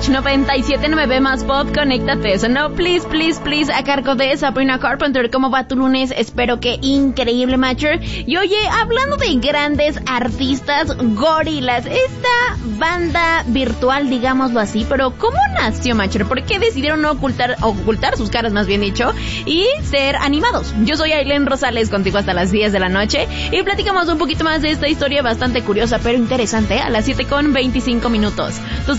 Watch 97.9 más pop, conéctate. No, please, a cargo de Sabrina Carpenter. ¿Cómo va tu lunes? Espero que increíble, Matcher. Y oye, hablando de grandes artistas, Gorillaz, esta banda virtual, digámoslo así, pero ¿cómo nació, Matcher? ¿Por qué decidieron no ocultar sus caras, más bien dicho, y ser animados? Yo soy Ailén Rosales, contigo hasta las 10 de la noche, y platicamos un poquito más de esta historia bastante curiosa, pero interesante, a las 7:25.